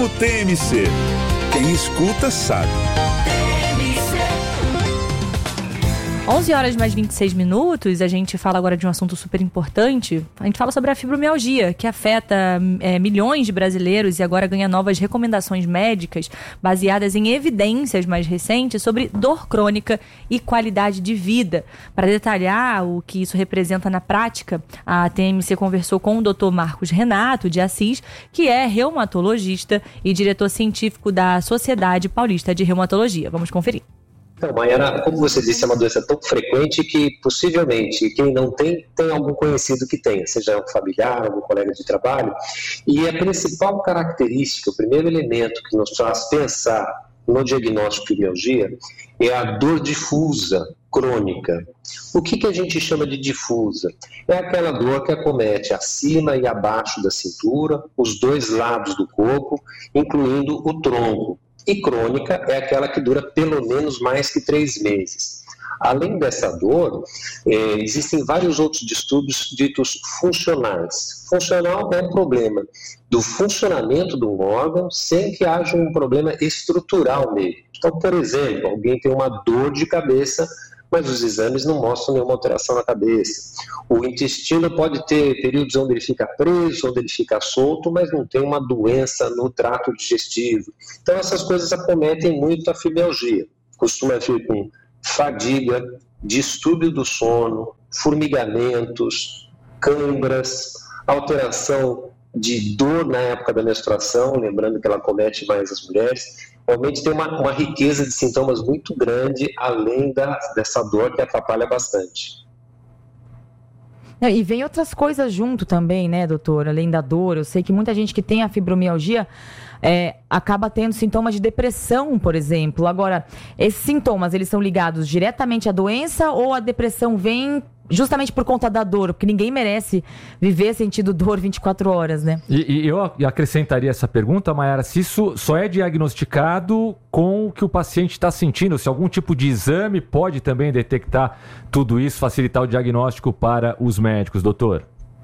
TMC. Quem escuta sabe. 11 horas mais 26 minutos, a gente fala agora de um assunto super importante. A gente fala sobre a fibromialgia, que afeta milhões de brasileiros e agora ganha novas recomendações médicas baseadas em evidências mais recentes sobre dor crônica e qualidade de vida. Para detalhar o que isso representa na prática, a TMC conversou com o Dr. Marcos Renato de Assis, que é reumatologista e diretor científico da Sociedade Paulista de Reumatologia. Vamos conferir. Então, Mayara, como você disse, é uma doença tão frequente que possivelmente quem não tem algum conhecido que tenha, seja um familiar, algum colega de trabalho. E a principal característica, o primeiro elemento que nos faz pensar no diagnóstico de fibromialgia é a dor difusa crônica. O que a gente chama de difusa? É aquela dor que acomete acima e abaixo da cintura, os dois lados do corpo, incluindo o tronco. E crônica é aquela que dura pelo menos mais que 3 meses. Além dessa dor, existem vários outros distúrbios ditos funcionais. Funcional é um problema do funcionamento de um órgão sem que haja um problema estrutural nele. Então, por exemplo, alguém tem uma dor de cabeça, mas os exames não mostram nenhuma alteração na cabeça. O intestino pode ter períodos onde ele fica preso, onde ele fica solto, mas não tem uma doença no trato digestivo. Então essas coisas acometem muito a fibromialgia. Costuma vir com fadiga, distúrbio do sono, formigamentos, câimbras, alteração de dor na época da menstruação, lembrando que ela acomete mais as mulheres. Realmente tem uma riqueza de sintomas muito grande, além dessa dor que atrapalha bastante. E vem outras coisas junto também, né, doutor? Além da dor, eu sei que muita gente que tem a fibromialgia acaba tendo sintomas de depressão, por exemplo. Agora, esses sintomas, eles são ligados diretamente à doença ou a depressão vem justamente por conta da dor? Porque ninguém merece viver sentindo dor 24 horas, né? E eu acrescentaria essa pergunta, Mayara, se isso só é diagnosticado com o que o paciente está sentindo, se algum tipo de exame pode também detectar tudo isso, facilitar o diagnóstico para os médicos, doutor?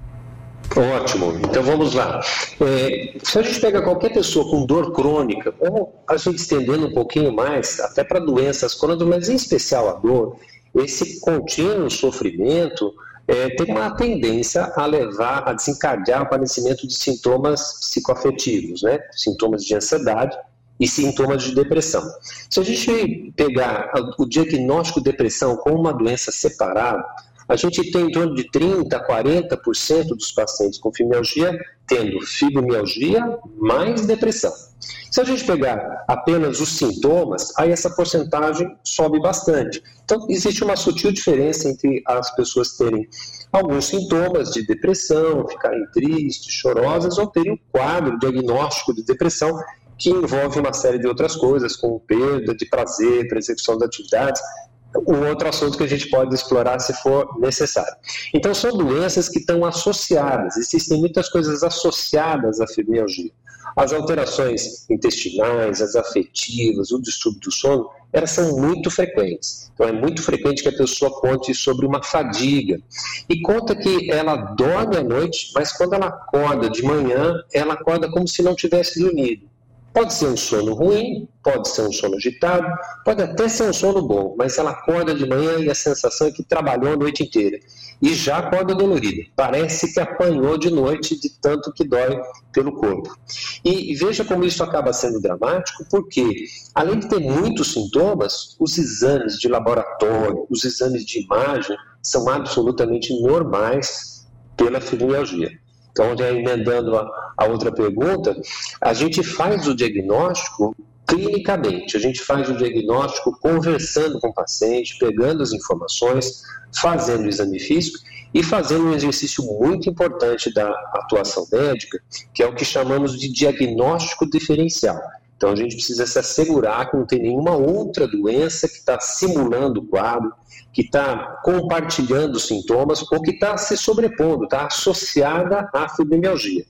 Ótimo, então vamos lá. Se a gente pega qualquer pessoa com dor crônica, ou a gente estendendo um pouquinho mais, até para doenças crônicas, mas em especial a dor, esse contínuo sofrimento tem uma tendência a desencadear o aparecimento de sintomas psicoafetivos, né? Sintomas de ansiedade e sintomas de depressão. Se a gente pegar o diagnóstico de depressão como uma doença separada, a gente tem em torno de 30% a 40% dos pacientes com fibromialgia tendo fibromialgia mais depressão. Se a gente pegar apenas os sintomas, aí essa porcentagem sobe bastante. Então, existe uma sutil diferença entre as pessoas terem alguns sintomas de depressão, ficarem tristes, chorosas, ou terem um quadro diagnóstico de depressão que envolve uma série de outras coisas, como perda de prazer para execução de atividades, um outro assunto que a gente pode explorar se for necessário. Então, são doenças que estão associadas, existem muitas coisas associadas à fibromialgia. As alterações intestinais, as afetivas, o distúrbio do sono, elas são muito frequentes. Então, é muito frequente que a pessoa conte sobre uma fadiga. E conta que ela dorme à noite, mas quando ela acorda de manhã, ela acorda como se não tivesse dormido. Pode ser um sono ruim, pode ser um sono agitado, pode até ser um sono bom, mas ela acorda de manhã e a sensação é que trabalhou a noite inteira. E já acorda dolorida. Parece que apanhou de noite de tanto que dói pelo corpo. E veja como isso acaba sendo dramático, porque além de ter muitos sintomas, os exames de laboratório, os exames de imagem são absolutamente normais pela fibromialgia. Então, já emendando a outra pergunta, a gente faz o diagnóstico clinicamente, a gente faz o diagnóstico conversando com o paciente, pegando as informações, fazendo o exame físico e fazendo um exercício muito importante da atuação médica, que é o que chamamos de diagnóstico diferencial. Então, a gente precisa se assegurar que não tem nenhuma outra doença que está simulando o quadro, que está compartilhando os sintomas ou que está se sobrepondo, está associada à fibromialgia.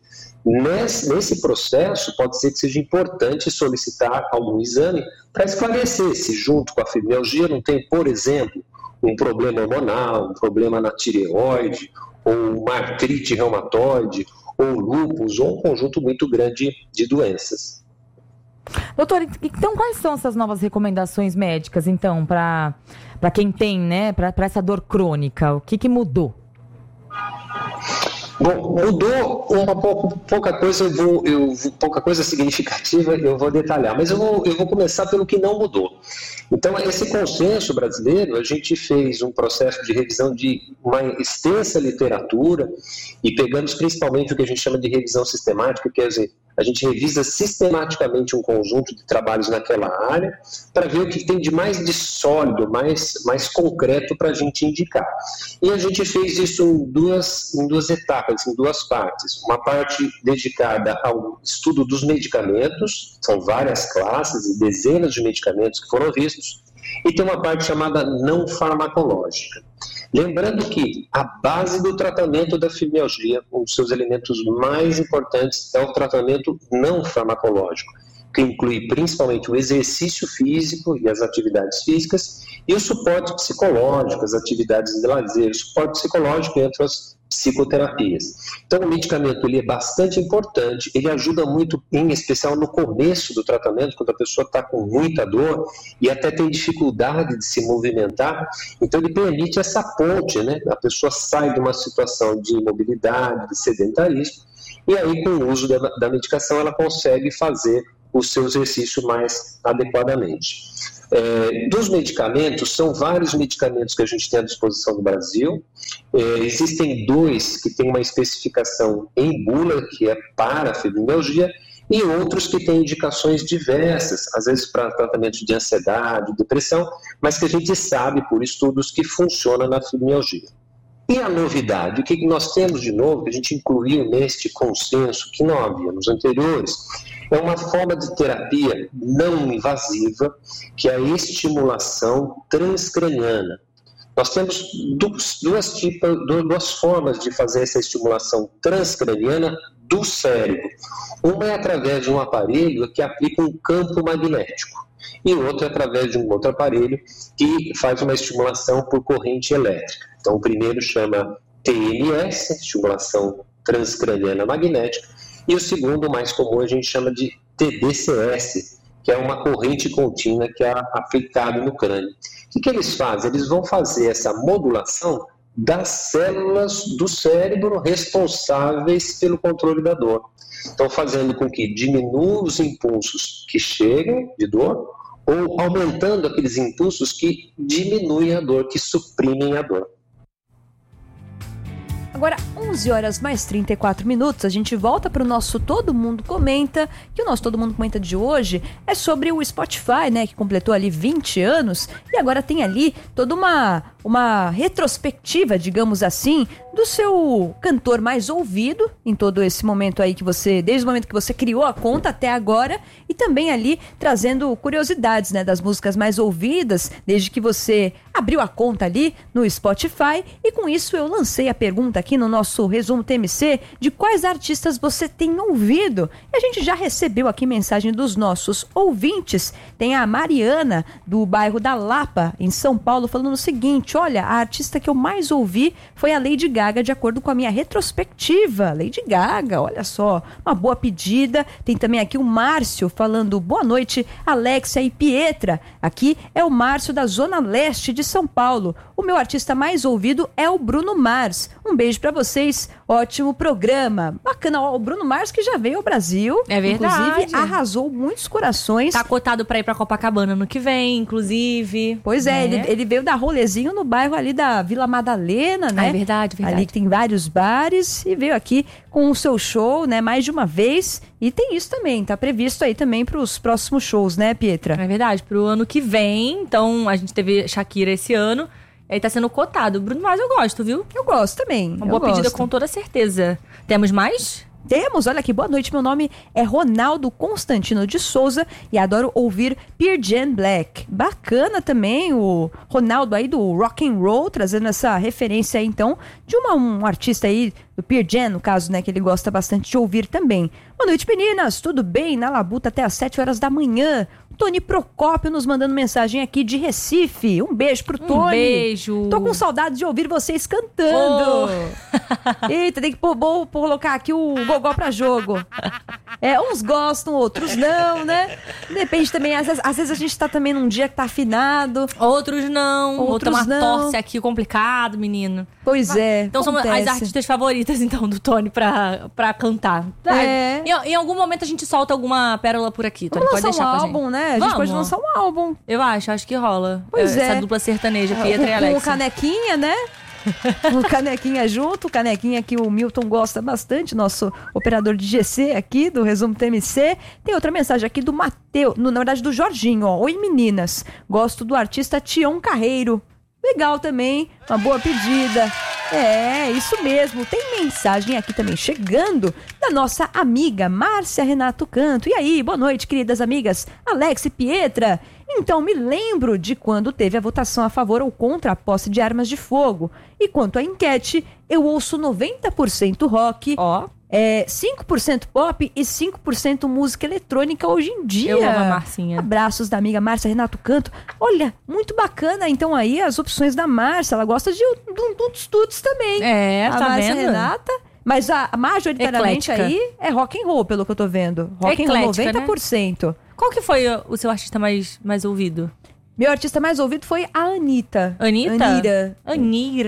Nesse processo, pode ser que seja importante solicitar algum exame para esclarecer se junto com a fibromialgia não tem, por exemplo, um problema hormonal, um problema na tireoide, ou uma artrite reumatoide, ou lúpus, ou um conjunto muito grande de doenças. Doutor, então quais são essas novas recomendações médicas, então, para quem tem, né, para essa dor crônica? O que mudou? Bom, mudou pouca coisa, pouca coisa significativa eu vou detalhar, mas eu vou começar pelo que não mudou. Então, esse consenso brasileiro, a gente fez um processo de revisão de uma extensa literatura e pegamos principalmente o que a gente chama de revisão sistemática, quer dizer, a gente revisa sistematicamente um conjunto de trabalhos naquela área para ver o que tem de mais de sólido, mais concreto para a gente indicar. E a gente fez isso em duas etapas, em duas partes. Uma parte dedicada ao estudo dos medicamentos, são várias classes e dezenas de medicamentos que foram vistos, e tem uma parte chamada não farmacológica. Lembrando que a base do tratamento da fibromialgia, um dos seus elementos mais importantes, é o tratamento não farmacológico, que inclui principalmente o exercício físico e as atividades físicas e o suporte psicológico, as atividades de lazer, o suporte psicológico entre as psicoterapias. Então o medicamento ele é bastante importante, ele ajuda muito, em especial no começo do tratamento, quando a pessoa está com muita dor e até tem dificuldade de se movimentar, então ele permite essa ponte, né? A pessoa sai de uma situação de imobilidade, de sedentarismo, e aí com o uso da medicação ela consegue fazer o seu exercício mais adequadamente. Dos medicamentos, são vários medicamentos que a gente tem à disposição no Brasil. Existem 2 que têm uma especificação em bula, que é para a fibromialgia, e outros que têm indicações diversas, às vezes para tratamento de ansiedade, depressão, mas que a gente sabe por estudos que funciona na fibromialgia. E a novidade, o que nós temos de novo, que a gente incluiu neste consenso, que não havia nos anteriores, é uma forma de terapia não invasiva, que é a estimulação transcraniana. Nós temos duas formas de fazer essa estimulação transcraniana do cérebro. Uma é através de um aparelho que aplica um campo magnético, e outra é através de um outro aparelho que faz uma estimulação por corrente elétrica. Então, o primeiro chama TMS, estimulação transcraniana magnética, e o segundo, mais comum, a gente chama de TDCS, que é uma corrente contínua que é aplicada no crânio. O que eles fazem? Eles vão fazer essa modulação das células do cérebro responsáveis pelo controle da dor. Então, fazendo com que diminua os impulsos que chegam de dor, ou aumentando aqueles impulsos que diminuem a dor, que suprimem a dor. Agora, 11 horas mais 34 minutos, a gente volta para o nosso Todo Mundo Comenta, que o nosso Todo Mundo Comenta de hoje é sobre o Spotify, né, que completou ali 20 anos, e agora tem ali toda uma retrospectiva, digamos assim, do seu cantor mais ouvido em todo esse momento aí que você, desde o momento que você criou a conta até agora, e também ali trazendo curiosidades, né, das músicas mais ouvidas desde que você abriu a conta ali no Spotify. E com isso eu lancei a pergunta aqui no nosso resumo TMC de quais artistas você tem ouvido. E a gente já recebeu aqui mensagem dos nossos ouvintes. Tem a Mariana, do bairro da Lapa, em São Paulo, falando o seguinte: olha, a artista que eu mais ouvi foi a Lady Gaga, de acordo com a minha retrospectiva. Lady Gaga, olha só, uma boa pedida. Tem também aqui o Márcio falando: boa noite, Alexia e Pietra. Aqui é o Márcio da Zona Leste de São Paulo. O meu artista mais ouvido é o Bruno Mars. Um beijo pra vocês, ótimo programa. Bacana, ó, o Bruno Mars que já veio ao Brasil. É verdade. Inclusive, arrasou muitos corações. Tá cotado pra ir pra Copacabana no que vem, inclusive. Pois é, ele veio dar rolezinho no bairro ali da Vila Madalena, né? É verdade, verdade. Ali que tem vários bares, e veio aqui com o seu show, né, mais de uma vez. E tem isso também, tá previsto aí também pros próximos shows, né, Pietra? É verdade, pro ano que vem. Então, a gente teve Shakira esse ano. Aí tá sendo cotado. Bruno Mars eu gosto, viu? Eu gosto também. Uma boa pedida com toda certeza. Temos mais? Temos, olha aqui, boa noite, meu nome é Ronaldo Constantino de Souza e adoro ouvir Pearl Jam Black. Bacana também o Ronaldo aí do rock and roll, trazendo essa referência aí então de um artista aí do Pearl Jam, no caso, né, que ele gosta bastante de ouvir também. Boa noite, meninas, tudo bem? Na labuta até às 7 horas da manhã. O Tony Procópio nos mandando mensagem aqui de Recife. Um beijo pro Tony. Um beijo. Tô com saudade de ouvir vocês cantando. Eita, tem que colocar aqui o gogó pra jogo. Uns gostam, outros não, né? Depende também, às vezes a gente tá também num dia que tá afinado. Outros não. Outra uma não. torce aqui complicado, menino. Pois é. Então são as artistas favoritas, então, do Tony pra cantar. Em algum momento a gente solta alguma pérola por aqui, Tony. Vamos pode lançar deixar um álbum, né? A gente Vamos. pode lançar um álbum. Eu acho que rola. Pois Essa dupla sertaneja, Pietra e Com Alex. o Canequinha, né? O Canequinha junto, o Canequinha que o Milton gosta bastante, nosso operador de GC aqui, do Resumo TMC. Tem outra mensagem aqui do Mateus, na verdade do Jorginho, ó. Oi meninas, gosto do artista Tião Carreiro. Legal também, uma boa pedida. Isso mesmo. Tem mensagem aqui também chegando da nossa amiga Márcia Renato Canto. E aí, boa noite, queridas amigas Alex e Pietra. Então, me lembro de quando teve a votação a favor ou contra a posse de armas de fogo. E quanto à enquete, eu ouço 90% rock, 5% pop e 5% música eletrônica hoje em dia. Eu amo a Marcinha. Abraços da amiga Márcia Renato Canto. Olha, muito bacana. Então aí as opções da Márcia. Ela gosta de tuts também. Tá Márcia vendo? Renata. Mas majoritariamente Eclética. aí é rock and roll, pelo que eu tô vendo. Rock and roll, Eclética, 90%. Né? Qual que foi o seu artista mais ouvido? Meu artista mais ouvido foi a Anitta. Anira. É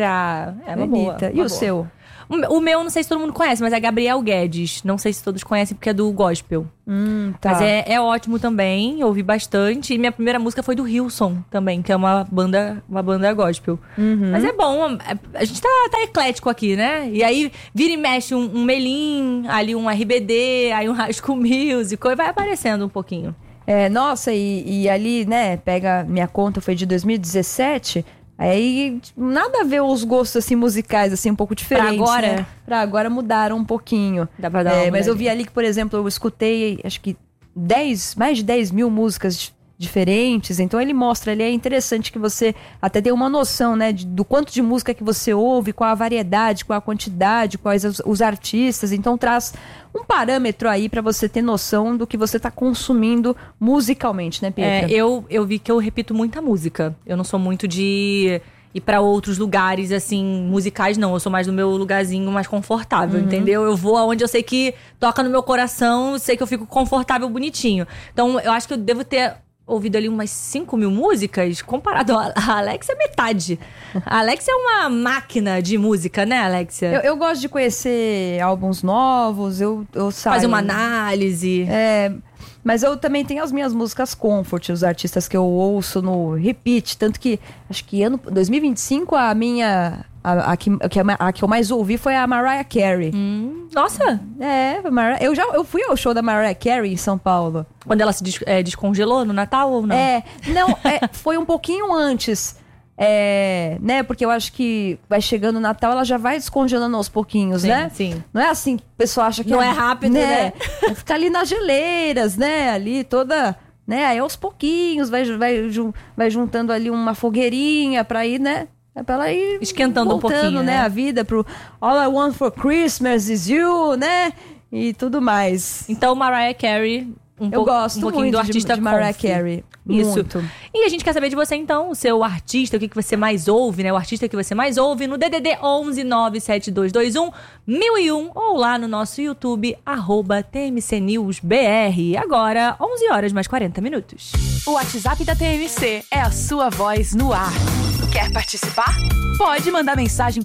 uma boa. Anitta. E o seu? O meu, não sei se todo mundo conhece, mas é Gabriel Guedes. Não sei se todos conhecem, porque é do gospel. Tá. Mas é ótimo também, ouvi bastante. E minha primeira música foi do Hillsong também, que é uma banda gospel. Mas é bom, a gente tá eclético aqui, né? E aí vira e mexe um Melim, ali um RBD, aí um High School Musical, e vai aparecendo um pouquinho. Nossa, e ali, né, pega minha conta, foi de 2017... Aí, nada a ver os gostos, assim, musicais, assim, um pouco diferentes, Pra agora? né? Pra agora mudaram um pouquinho. Dá pra dar uma Mas olhadinha. eu vi ali que, por exemplo, eu escutei, acho que mais de 10 mil músicas diferentes. Então, ele mostra ali, é interessante que você até tenha uma noção, né, do quanto de música que você ouve, qual a variedade, qual a quantidade, quais os artistas. Então, traz um parâmetro aí pra você ter noção do que você tá consumindo musicalmente, né, Pietra? Eu vi que eu repito muita música. Eu não sou muito de ir pra outros lugares, assim, musicais, não. Eu sou mais do meu lugarzinho mais confortável, entendeu? Eu vou aonde eu sei que toca no meu coração, sei que eu fico confortável, bonitinho. Então, eu acho que eu devo ter ouvido ali umas 5 mil músicas, comparado a Alexia, metade. A Alexia é uma máquina de música, né, Alexia? Eu gosto de conhecer álbuns novos, eu saio... Fazer uma análise. Mas eu também tenho as minhas músicas comfort, os artistas que eu ouço no repeat. Tanto que, acho que ano 2025, a minha... A que eu mais ouvi foi a Mariah Carey. Nossa! Eu fui ao show da Mariah Carey em São Paulo. Quando ela se descongelou no Natal ou não? Foi um pouquinho antes. Né? Porque eu acho que vai chegando o Natal, ela já vai descongelando aos pouquinhos, Sim, né? sim. Não é assim que o pessoal acha que Não é rápido, né? Fica ali nas geleiras, né? Ali toda... Né? Aí aos pouquinhos vai juntando ali uma fogueirinha pra ir, né? Pra ela ir esquentando um pouquinho, né? A vida pro All I Want for Christmas is You, né? E tudo mais. Então, Mariah Carey, eu gosto um pouquinho muito do artista de Mariah Carey. Isso. Muito. E a gente quer saber de você, então, o seu artista, o que você mais ouve, né? O artista que você mais ouve no DDD 11 97221 1001 ou lá no nosso YouTube, @TMCNewsBR. Agora, 11 horas mais 40 minutos. O WhatsApp da TMC é a sua voz no ar. Quer participar? Pode mandar mensagem